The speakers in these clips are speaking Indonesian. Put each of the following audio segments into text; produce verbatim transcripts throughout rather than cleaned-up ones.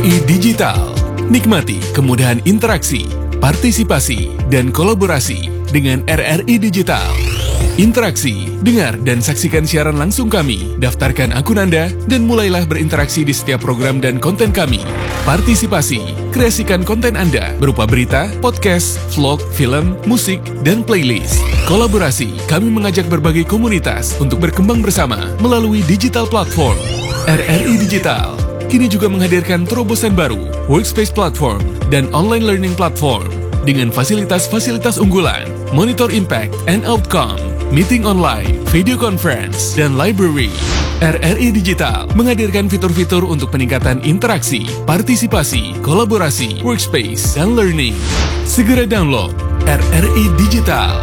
I Digital. Nikmati kemudahan interaksi, partisipasi, dan kolaborasi dengan R R I Digital. Interaksi, dengar dan saksikan siaran langsung kami, daftarkan akun Anda, dan mulailah berinteraksi di setiap program dan konten kami. Partisipasi, kreasikan konten Anda berupa berita, podcast, vlog, film, musik, dan playlist. Kolaborasi, kami mengajak berbagai komunitas untuk berkembang bersama melalui digital platform. R R I Digital kini juga menghadirkan terobosan baru, workspace platform, dan online learning platform dengan fasilitas-fasilitas unggulan, monitor impact and outcome, meeting online, video conference, dan library. R R I Digital menghadirkan fitur-fitur untuk peningkatan interaksi, partisipasi, kolaborasi, workspace, dan learning. Segera download R R I Digital.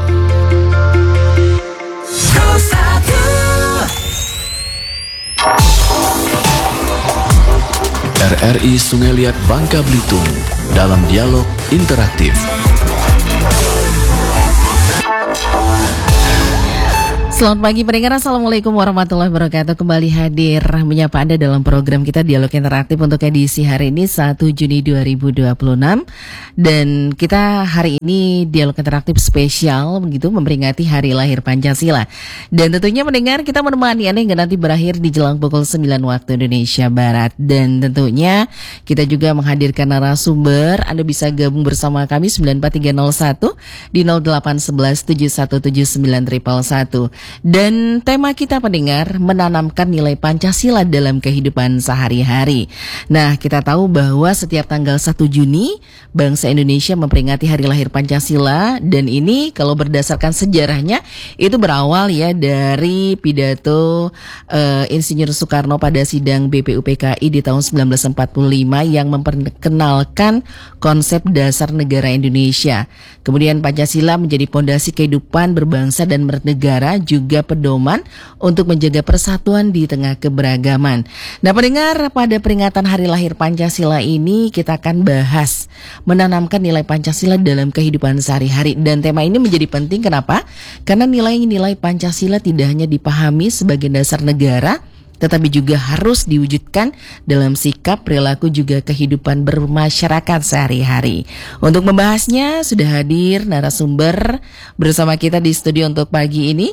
R R I Sungai Liat Bangka Belitung dalam dialog interaktif. Selamat pagi pendengar, Assalamualaikum warahmatullahi wabarakatuh. Kembali hadir menyapa Anda dalam program kita Dialog Interaktif untuk edisi hari ini satu Juni dua ribu dua puluh enam. Dan kita hari ini Dialog Interaktif spesial begitu memperingati Hari Lahir Pancasila. Dan tentunya mendengar kita menemani Anda hingga nanti berakhir di jelang pukul sembilan waktu Indonesia Barat. Dan tentunya kita juga menghadirkan narasumber. Anda bisa gabung bersama kami sembilan empat tiga nol satu di nol delapan satu satu tujuh satu tujuh sembilan satu satu. Dan tema kita pendengar, menanamkan nilai Pancasila dalam kehidupan sehari-hari. Nah, kita tahu bahwa setiap tanggal satu Juni bangsa Indonesia memperingati Hari Lahir Pancasila. Dan ini kalau berdasarkan sejarahnya itu berawal ya dari pidato uh, Insinyur Soekarno pada sidang B P U P K I di tahun sembilan belas empat puluh lima yang memperkenalkan konsep dasar negara Indonesia. Kemudian Pancasila menjadi pondasi kehidupan berbangsa dan bernegara, juga pedoman untuk menjaga persatuan di tengah keberagaman. Nah pendengar, pada peringatan Hari Lahir Pancasila ini kita akan bahas menanamkan nilai Pancasila dalam kehidupan sehari-hari. Dan tema ini menjadi penting, kenapa? Karena nilai-nilai Pancasila tidak hanya dipahami sebagai dasar negara, tetapi juga harus diwujudkan dalam sikap, perilaku, juga kehidupan bermasyarakat sehari-hari. Untuk membahasnya sudah hadir narasumber bersama kita di studio untuk pagi ini.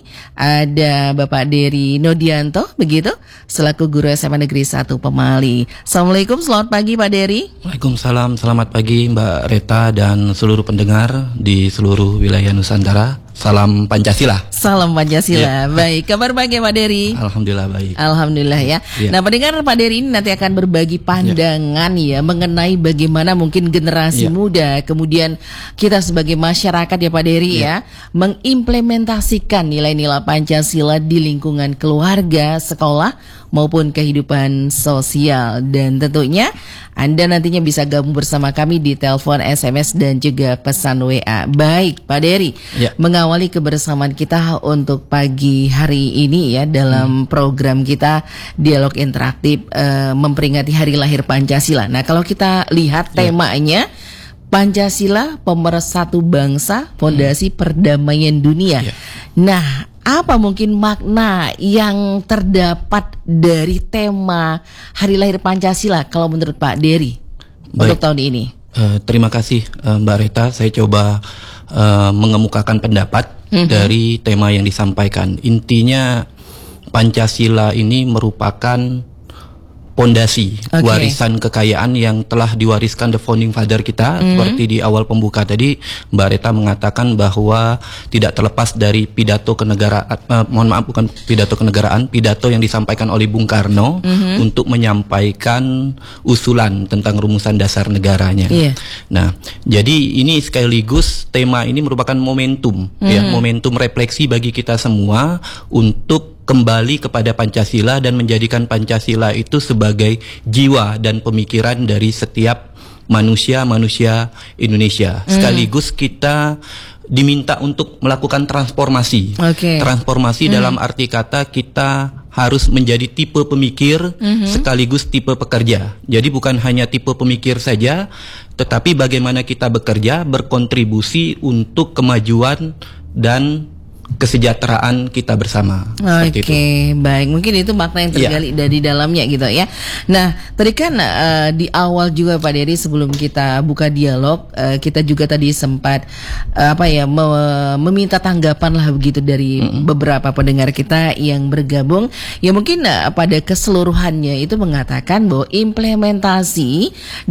Ada Bapak Dery Nodianto, begitu, selaku Guru S M A Negeri satu Pemali. Assalamualaikum, selamat pagi Pak Dery. Waalaikumsalam, selamat pagi Mbak Reta dan seluruh pendengar di seluruh wilayah Nusantara. Salam Pancasila. Salam Pancasila. Ya. Baik, kabar baik ya Pak Dery? Alhamdulillah baik. Alhamdulillah ya. ya. Nah, pendengar, Pak Dery ini nanti akan berbagi pandangan ya, ya mengenai bagaimana mungkin generasi ya. muda, kemudian kita sebagai masyarakat ya Pak Dery ya, ya mengimplementasikan nilai-nilai Pancasila di lingkungan keluarga, sekolah maupun kehidupan sosial. Dan tentunya Anda nantinya bisa gabung bersama kami di telepon, S M S, dan juga pesan W A. Baik Pak Dery, ya. mengawali kebersamaan kita untuk pagi hari ini ya dalam hmm. program kita Dialog Interaktif uh, memperingati Hari Lahir Pancasila. Nah kalau kita lihat temanya, ya. Pancasila pemersatu bangsa, fondasi hmm. perdamaian dunia. Ya. Nah, apa mungkin makna yang terdapat dari tema Hari Lahir Pancasila kalau menurut Pak Dery untuk tahun ini? Uh, terima kasih uh, Mbak Reta. Saya coba uh, mengemukakan pendapat mm-hmm. dari tema yang disampaikan. Intinya Pancasila ini merupakan pondasi, okay. warisan kekayaan yang telah diwariskan the founding father kita. Mm-hmm. Seperti di awal pembuka tadi Mbak Reta mengatakan bahwa tidak terlepas dari pidato kenegaraan, eh, mohon maaf bukan pidato kenegaraan, pidato yang disampaikan oleh Bung Karno mm-hmm. untuk menyampaikan usulan tentang rumusan dasar negaranya. Yeah. Nah, jadi ini sekaligus tema ini merupakan momentum, mm-hmm. ya, momentum refleksi bagi kita semua untuk kembali kepada Pancasila dan menjadikan Pancasila itu sebagai jiwa dan pemikiran dari setiap manusia-manusia Indonesia. Sekaligus kita diminta untuk melakukan transformasi. Okay. Transformasi mm. dalam arti kata kita harus menjadi tipe pemikir mm-hmm. sekaligus tipe pekerja. Jadi bukan hanya tipe pemikir saja, tetapi bagaimana kita bekerja, berkontribusi untuk kemajuan dan kesejahteraan kita bersama. Oke, okay, baik. Mungkin itu makna yang tergali yeah. dari dalamnya gitu ya. Nah, tadi kan uh, di awal juga Pak Dery sebelum kita buka dialog, uh, kita juga tadi sempat uh, apa ya me- meminta tanggapan lah begitu dari mm-hmm. beberapa pendengar kita yang bergabung. Ya mungkin uh, pada keseluruhannya itu mengatakan bahwa implementasi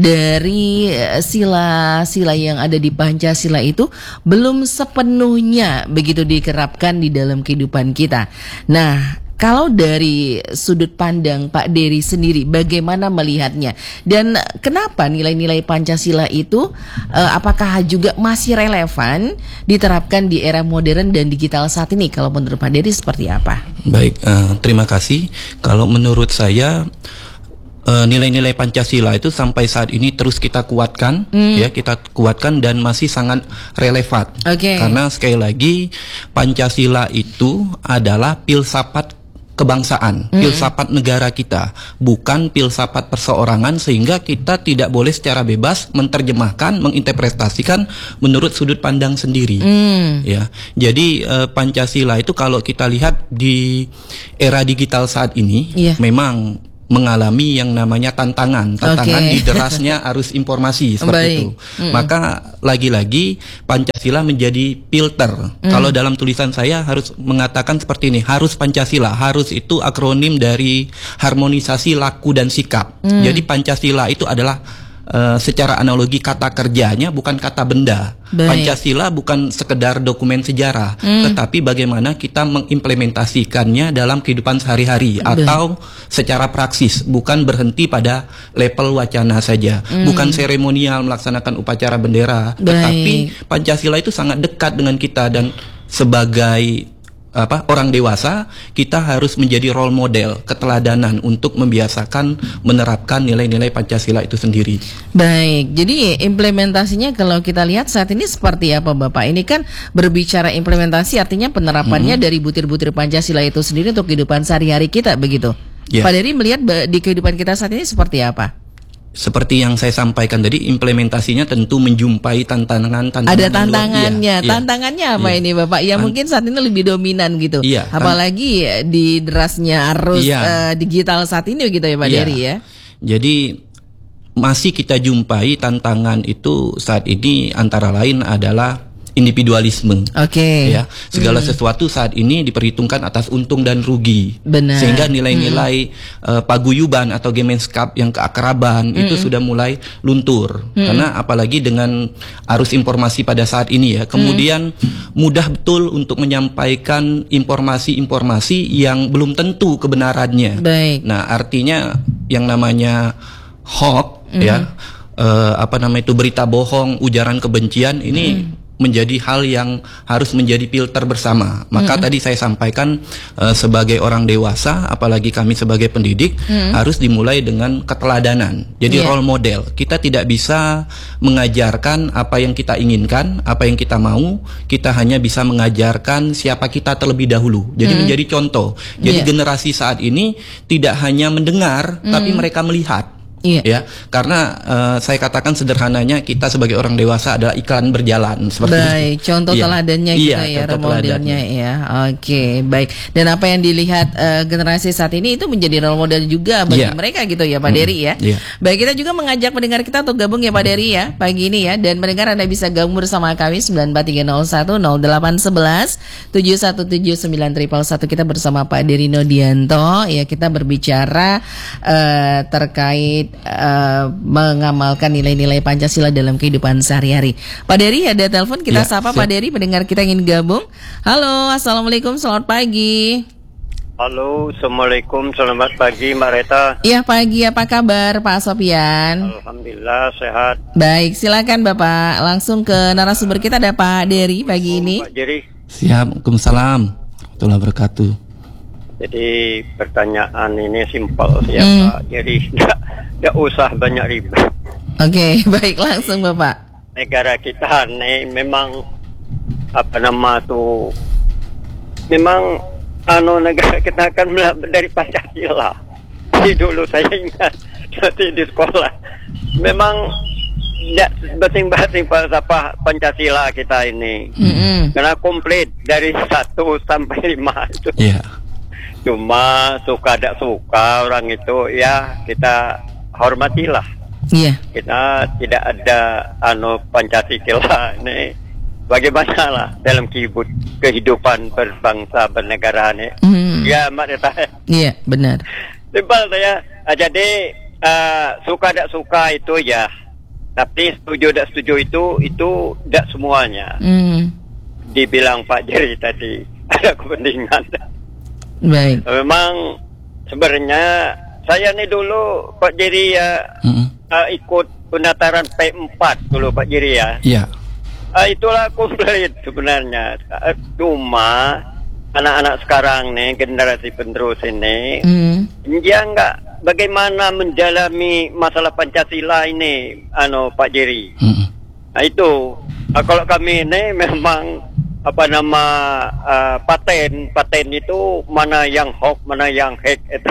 dari uh, sila-sila yang ada di Pancasila itu belum sepenuhnya begitu dikerap di dalam kehidupan kita. Nah, kalau dari sudut pandang Pak Dery sendiri, bagaimana melihatnya? Dan kenapa nilai-nilai Pancasila itu uh, apakah juga masih relevan diterapkan di era modern dan digital saat ini? Kalau menurut Pak Dery seperti apa? Baik, uh, terima kasih. Kalau menurut saya Uh, nilai-nilai Pancasila itu sampai saat ini terus kita kuatkan, hmm. ya kita kuatkan dan masih sangat relevan. Okay. Karena sekali lagi Pancasila itu adalah filsafat kebangsaan, hmm. filsafat negara kita, bukan filsafat perseorangan, sehingga kita tidak boleh secara bebas menerjemahkan, menginterpretasikan menurut sudut pandang sendiri. Hmm. Ya, jadi uh, Pancasila itu kalau kita lihat di era digital saat ini, yeah. memang mengalami yang namanya tantangan, tantangan okay. di derasnya arus informasi seperti Baik. itu. Mm. Maka lagi-lagi Pancasila menjadi filter. Mm. Kalau dalam tulisan saya harus mengatakan seperti ini, harus Pancasila, harus itu akronim dari harmonisasi laku dan sikap. Mm. Jadi Pancasila itu adalah Uh, secara analogi kata kerjanya bukan kata benda. Baik. Pancasila bukan sekedar dokumen sejarah, hmm. tetapi bagaimana kita mengimplementasikannya dalam kehidupan sehari-hari Baik. atau secara praksis, bukan berhenti pada level wacana saja, hmm. bukan seremonial melaksanakan upacara bendera, Baik. tetapi Pancasila itu sangat dekat dengan kita dan sebagai apa orang dewasa kita harus menjadi role model, keteladanan untuk membiasakan menerapkan nilai-nilai Pancasila itu sendiri. Baik, jadi implementasinya kalau kita lihat saat ini seperti apa Bapak? Ini kan berbicara implementasi artinya penerapannya hmm. dari butir-butir Pancasila itu sendiri untuk kehidupan sehari-hari kita begitu. Yeah. Pak Dery melihat di kehidupan kita saat ini seperti apa? Seperti yang saya sampaikan tadi, implementasinya tentu menjumpai tantangan-tantangan. Ada tantangannya, iya, tantangannya iya. apa iya. ini Bapak? Ya An- mungkin saat ini lebih dominan gitu. Iya, apalagi kan, di derasnya arus iya. uh, digital saat ini gitu ya Pak iya. Dery ya. Jadi masih kita jumpai tantangan itu saat ini antara lain adalah individualisme. Oke. Okay. Ya, segala hmm. sesuatu saat ini diperhitungkan atas untung dan rugi. Benar. Sehingga nilai-nilai hmm. uh, paguyuban atau gemenskap yang keakraban hmm. itu sudah mulai luntur. Hmm. Karena apalagi dengan arus informasi pada saat ini ya, kemudian hmm. mudah betul untuk menyampaikan informasi-informasi yang belum tentu kebenarannya. Baik. Nah, artinya yang namanya hoax hmm. ya, uh, apa namanya itu berita bohong, ujaran kebencian ini hmm. menjadi hal yang harus menjadi filter bersama. Maka mm-hmm. tadi saya sampaikan uh, sebagai orang dewasa, apalagi kami sebagai pendidik, mm-hmm. harus dimulai dengan keteladanan. Jadi yeah. role model. Kita tidak bisa mengajarkan apa yang kita inginkan, apa yang kita mau. Kita hanya bisa mengajarkan siapa kita terlebih dahulu. Jadi mm-hmm. menjadi contoh. Jadi yeah. generasi saat ini tidak hanya mendengar, mm-hmm. tapi mereka melihat. Iya. Ya, karena uh, saya katakan sederhananya kita sebagai orang dewasa adalah iklan berjalan seperti baik, itu. Contoh iya. teladannya iya, gitu ya, role modelnya ya. Oke, baik. Dan apa yang dilihat uh, generasi saat ini itu menjadi role model juga bagi iya. mereka gitu ya, Pak hmm. Dery ya. Iya. Baik, kita juga mengajak pendengar kita untuk gabung ya, Pak Dery ya, pagi ini ya. Dan pendengar Anda bisa gabung bersama kami sembilan empat tiga nol satu nol delapan satu satu tujuh satu tujuh sembilan satu satu. Kita bersama Pak Dery Nodianto ya, kita berbicara uh, terkait Uh, mengamalkan nilai-nilai Pancasila dalam kehidupan sehari-hari. Pak Dery, ada telepon, kita ya, sapa siap. Pak Dery, pendengar kita ingin gabung. Halo, assalamualaikum, selamat pagi. Halo, assalamualaikum, selamat pagi Mbak Reta. Iya pagi, apa kabar Pak Sofian? Alhamdulillah sehat. Baik, silakan Bapak, langsung ke narasumber kita ada Pak Dery pagi ini. Pak Dery. Siap, Waalaikumsalam warahmatullahi wabarakatuh. Jadi pertanyaan ini simpel ya hmm. Pak. Jadi enggak, enggak usah banyak ribet. Oke, okay, baik langsung Bapak. Negara kita nih memang apa nama tuh memang anu negara kita akan dari Pancasila. Jadi dulu saya ingat nanti di sekolah memang tidak bating-bating falsafah Pancasila kita ini. Mm-mm. Karena komplit dari satu sampai lima itu. Iya. Cuma suka tidak suka orang itu ya kita hormatilah. Iya. Kita tidak ada anu Pancasila ini bagaimana lah dalam kehidupan berbangsa bernegara ini. Mm. Ya Mak Rita. Iya, benar. Simpel saya. Jadi uh, suka tidak suka itu ya. Tapi setuju tidak setuju itu itu tidak semuanya. Mm. Dibilang Pak Jerry tadi ada kepentingan. Baik. Memang sebenarnya saya nih dulu Pak Jerry ya Mm-mm. uh, ikut pendaftaran P empat dulu Pak Jerry ya. Iya. Uh, itulah komplit sebenarnya. Uh, cuma anak-anak sekarang nih generasi penerus ini Mm. dia enggak bagaimana mendalami masalah Pancasila ini, anu Pak Jerry. Mm-mm. Nah itu, uh, kalau kami ini memang apa nama uh, paten, paten itu mana yang hoax, mana yang hack itu.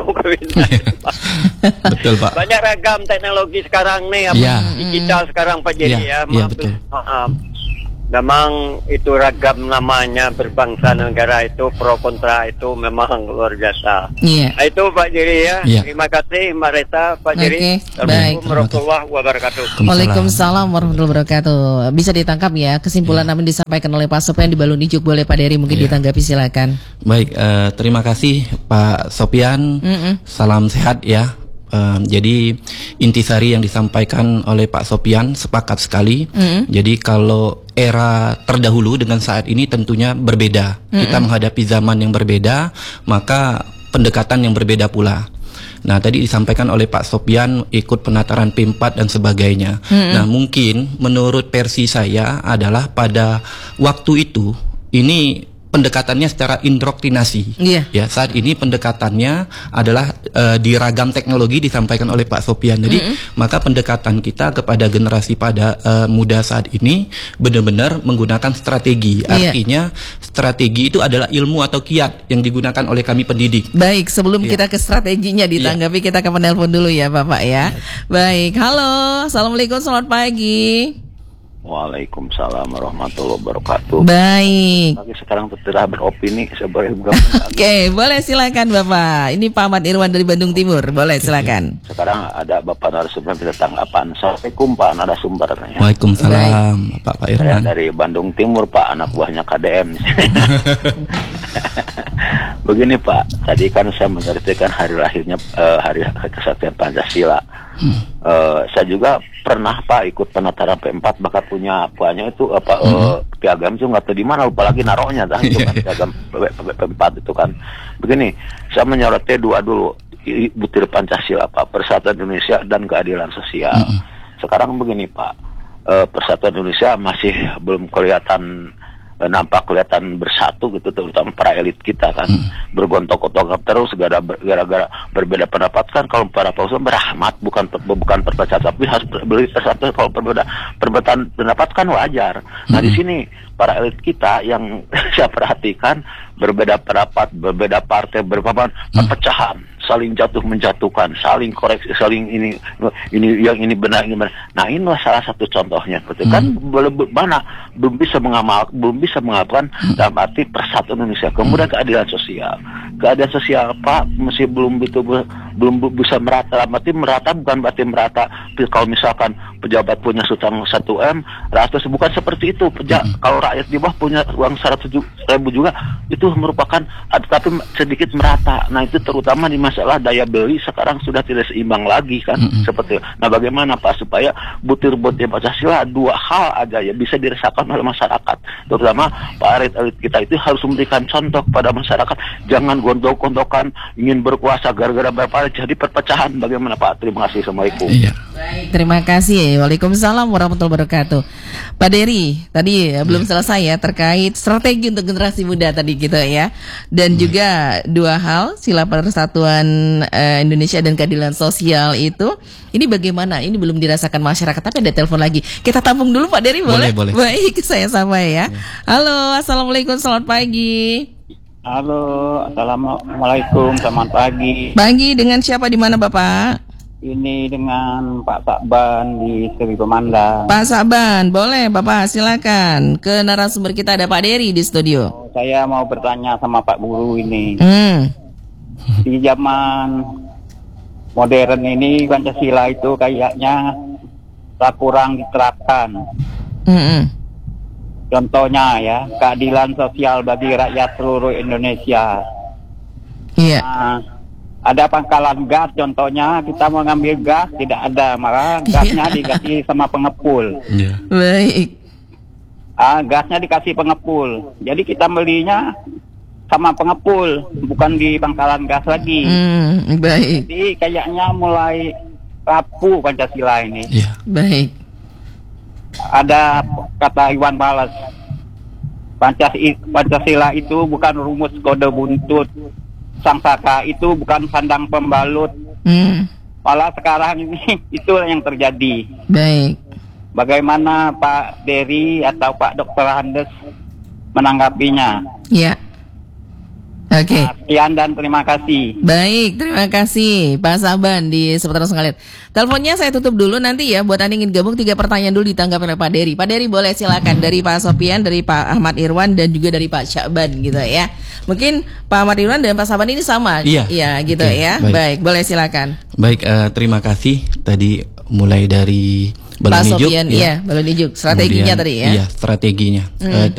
Betul Pak. Banyak ragam teknologi sekarang nih, apa Ya. digital sekarang Pak Jerry Ya, ya. ya, Maaf, betul. maaf. Memang itu ragam namanya berbangsa negara itu pro kontra itu memang luar biasa. Iya. Nah, itu Pak Jerry ya. Iya. Terima kasih Mbak Reta, Pak Oke, Jerry. baik. Assalamualaikum warahmatullahi wabarakatuh. Waalaikumsalam warahmatullahi wabarakatuh. Bisa ditangkap ya kesimpulan apa yang disampaikan oleh Pak Sopyan di Balon Ijuk. Boleh Pak Dery mungkin Ya. ditanggapi, silakan. Baik, eh, terima kasih Pak Sopyan. Mm-mm. Salam sehat ya. Eh, jadi intisari yang disampaikan oleh Pak Sopyan sepakat sekali. Mm-mm. Jadi kalau era terdahulu dengan saat ini tentunya berbeda. Kita menghadapi zaman yang berbeda, maka pendekatan yang berbeda pula. Nah, tadi disampaikan oleh Pak Sopyan ikut penataran P empat dan sebagainya. Nah, mungkin menurut versi saya adalah pada waktu itu ini pendekatannya secara indoktrinasi. Iya. Ya, saat ini pendekatannya adalah uh, di ragam teknologi disampaikan oleh Pak Sopyan. Jadi, mm-hmm. maka pendekatan kita kepada generasi pada uh, muda saat ini benar-benar menggunakan strategi. Iya. Artinya, strategi itu adalah ilmu atau kiat yang digunakan oleh kami pendidik. Baik, sebelum Iya. kita ke strateginya ditanggapi, kita ke penelpon dulu ya Bapak ya. Baik, halo, assalamualaikum, selamat pagi. Waalaikumsalam warahmatullahi wabarakatuh. Baik. Lagi sekarang terserah beropini sebagai Oke, boleh silakan Bapak. Ini Pak Ahmad Irwan dari Bandung Timur. Boleh silakan. Sekarang ada Bapak narasumber kita tanggapan. Assalamualaikum Pak narasumbernya. Waalaikumsalam, Pak Pak Saya Irwan. dari Bandung Timur Pak, anak buahnya K D M. Begini Pak, tadi kan saya menceritakan hari lahirnya uh, hari kesatuan Pancasila. Hmm. Uh, saya juga pernah Pak ikut penataran P empat, bahkan punya puanya itu apa hmm. uh, piagam itu nggak tahu di mana, lupa lagi naruhnya kan itu kan piagam P empat itu kan. Begini, saya menyoroti dua dulu, butir Pancasila Pak, Persatuan Indonesia dan keadilan sosial. Hmm. Sekarang begini Pak, uh, Persatuan Indonesia masih belum kelihatan nampak kelihatan bersatu gitu, terutama para elit kita kan hmm. bergontok-gontok terus gara-gara berbeda pendapat kan. Kalau para pausan berahmat bukan bukan perpecahan, tapi harus beli satu. Kalau berbeda perbedaan pendapat kan wajar. Nah hmm. di sini para elit kita yang saya perhatikan berbeda pendapat, berbeda partai, berbeda perpecahan, saling jatuh menjatuhkan, saling koreksi, saling ini ini yang ini benar ini benar. Nah inilah salah satu contohnya, betul kan? Hmm. Belum mana belum bisa mengamal, belum bisa mengamalkan hmm. dalam arti persatuan Indonesia. Kemudian keadilan sosial, keadilan sosial Pak masih belum itu belum bisa merata. Dalam arti merata bukan berarti merata. Kalau misalkan pejabat punya utang satu M, ratus bukan seperti itu. Peja, hmm. Kalau rakyat di bawah punya uang seratus ribu juga itu merupakan ada tapi sedikit merata. Nah itu terutama di masalah daya beli sekarang sudah tidak seimbang lagi kan mm-hmm. seperti itu. Nah bagaimana Pak supaya butir-butir Pancasila dua hal aja ya bisa dirasakan oleh masyarakat, terutama Pak elit-elit kita itu harus memberikan contoh kepada masyarakat, jangan gondok-gondokan ingin berkuasa gara-gara berapa jadi perpecahan. Bagaimana Pak? Terima kasih. Assalamualaikum. Iya. Baik, terima kasih. Waalaikumsalam warahmatullahi wabarakatuh. Pak Dery, tadi ya, belum selesai ya terkait strategi untuk generasi muda tadi gitu ya. Dan hmm. juga dua hal, sila persatuan uh, Indonesia dan keadilan sosial itu. Ini bagaimana? Ini belum dirasakan masyarakat, tapi ada telepon lagi. Kita tampung dulu Pak Dery, boleh? Boleh, boleh. Baik, saya sama ya. Halo, assalamualaikum, selamat pagi. Halo, assalamualaikum, selamat pagi. Pagi, dengan siapa di mana Bapak? ini dengan Pak Sakban di Seri Pemandang. Pak Saban, boleh Bapak silakan. Ke narasumber kita ada Pak Dery di studio. Saya mau bertanya sama Pak Guru ini. Hmm. Di zaman modern ini Pancasila itu kayaknya tak kurang diterapkan. Hmm. Contohnya ya, keadilan sosial bagi rakyat seluruh Indonesia. Iya. Nah, ada pangkalan gas, contohnya kita mau ngambil gas tidak ada, maka gasnya dikasih sama pengepul. Iya. Baik. Ah, gasnya dikasih pengepul. Jadi kita belinya sama pengepul, bukan di pangkalan gas lagi. Hmm, baik. Jadi kayaknya mulai rapuh Pancasila ini. Iya. Baik. Ada kata Iwan Fals, Pancasila, Pancasila itu bukan rumus kode buntut. Sang saka itu bukan sandang pembalut. Hmm. Malah sekarang ini itu yang terjadi. Baik. Bagaimana Pak Dery atau Pak Dokter Andes menanggapinya? Ya. Oke. Nah, sekian dan terima kasih. Baik, terima kasih Pak Saban di seputar sekalian. Teleponnya saya tutup dulu nanti ya. Buat Anda ingin gabung, tiga pertanyaan dulu ditanggapi oleh Pak Dery. Pak Dery boleh silakan dari Pak Sopian, dari Pak Ahmad Irwan dan juga dari Pak Syakban gitu ya. Mungkin Pak Ahmad Irwan dan Pak Saban ini sama. Iya. Iya gitu Oke, ya. baik. Baik, boleh silakan. Baik, eh, terima kasih. Tadi mulai dari Pak balon ijuk, Sopian, iya, balon ijuk. Strateginya Kemudian, tadi ya. Iya, strateginya. Hmm. Eh,